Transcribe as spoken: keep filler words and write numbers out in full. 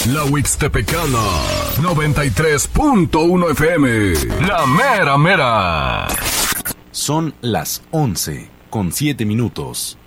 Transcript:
La Huixtepecana, noventa y tres punto uno F M. La mera mera. Son las once con siete minutos.